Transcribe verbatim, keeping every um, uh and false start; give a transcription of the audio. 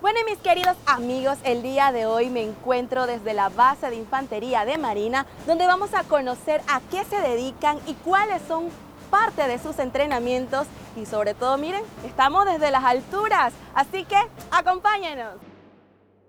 Bueno, y mis queridos amigos, el día de hoy me encuentro desde la base de infantería de Marina, donde vamos a conocer a qué se dedican y cuáles son parte de sus entrenamientos y sobre todo, miren, estamos desde las alturas, así que acompáñenos.